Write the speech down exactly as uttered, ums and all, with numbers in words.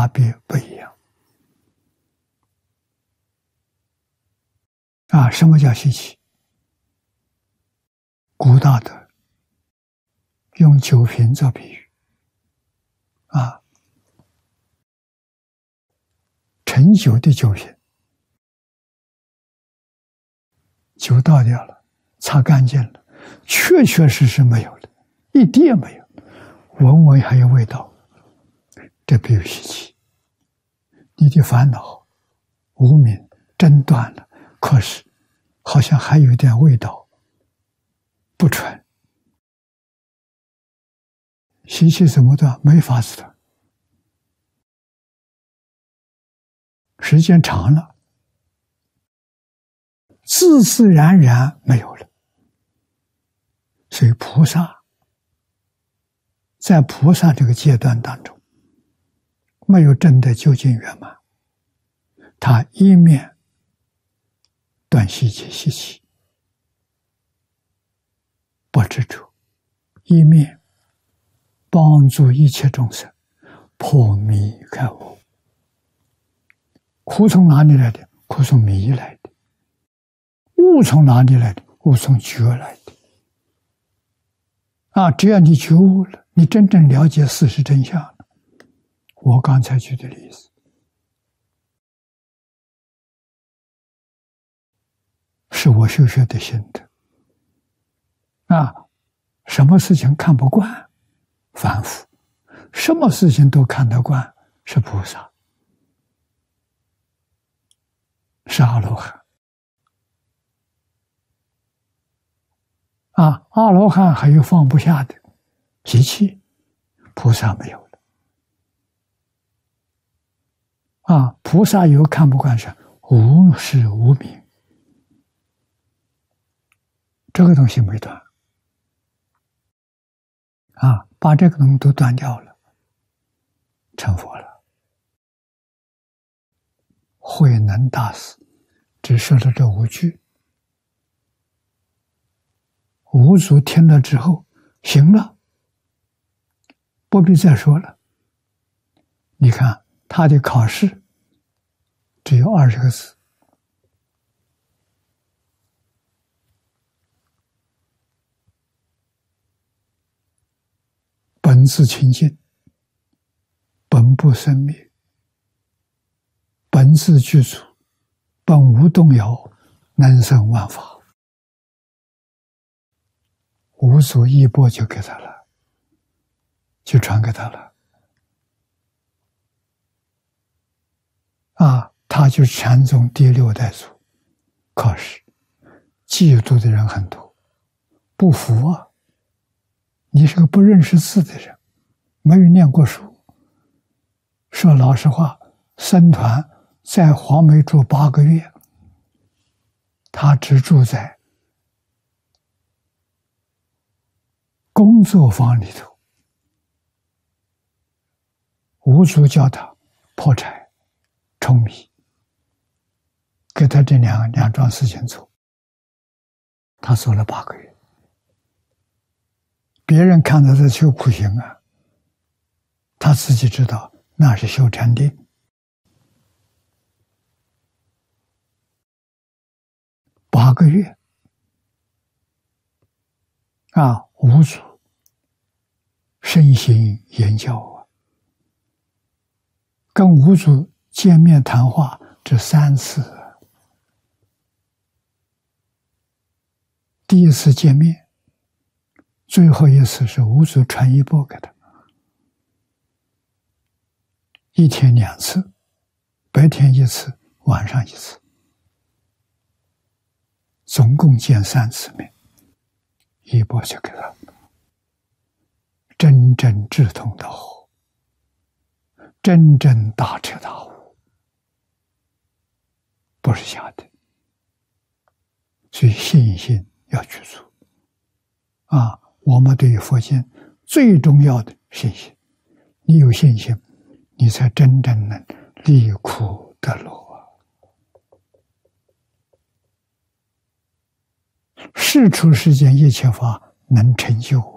差别不一样。啊，什么叫习气？古大德用酒瓶做比喻，啊，陈酒的酒瓶，酒倒掉了，擦干净了，确确实实没有了，一滴也没有，闻闻还有味道，这比喻习气。你的烦恼、无明真断了，可是好像还有点味道，不纯。习气怎么断？没法子断。时间长了，自自然然没有了。所以菩萨在菩萨这个阶段当中，没有证得究竟圆满，他一面断习气习气不执着，一面帮助一切众生破迷开悟。苦从哪里来的？苦从迷来的。悟从哪里来的？悟从觉来的。啊，只要你觉悟了，你真正了解事实真相了。我刚才举的例子，是我修学的心得。啊，什么事情看不惯，凡夫；什么事情都看得惯，是菩萨，是阿罗汉。啊，阿罗汉还有放不下的习气，菩萨没有了。啊，菩萨有看不惯是无始无明，这个东西没断。啊，把这个东西都断掉了，成佛了。慧能大师只说了这五句，五祖听了之后，行了，不必再说了。你看他的考试只有二十个字，本自清净，本不生灭，本自具足，本无动摇，能生万法。五祖一钵就给他了，就传给他了。啊，他就禅宗第六代祖。可是嫉妒的人很多，不服啊！你是个不认识字的人，没有念过书。说老实话，僧团在黄梅住八个月，他只住在工作坊里头。五祖叫他破柴、舂米，给他这两两桩事情做，他做了八个月。别人看到他修苦行啊，他自己知道那是修禅定。八个月啊，五祖身心言教啊，跟五祖见面谈话这三次，第一次见面，最后一次是五祖传衣钵给他，一天两次，白天一次，晚上一次，总共见三次面，衣钵就给他，真正志同道合，真正大彻大悟，不是假的。所以信心要具足啊！我们对于佛经最重要的信心，你有信心，你才真正能离苦得乐啊！世出世间一切法能成就